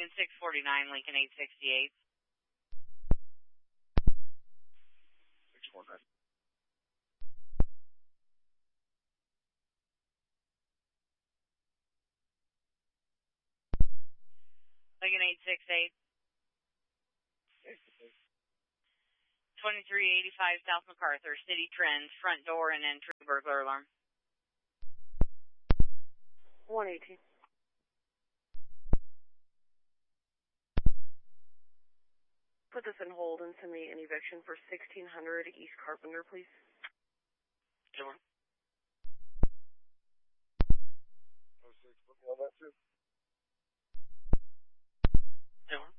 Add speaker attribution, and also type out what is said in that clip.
Speaker 1: Union 649, Lincoln 868. Lincoln 868. 2385 South MacArthur, City Trends, front door and entry burglar alarm.
Speaker 2: 118. Put this in hold and send me an eviction for 1600 East Carpenter, please.
Speaker 1: Sure.
Speaker 3: 06, put me on that too.
Speaker 1: Sure.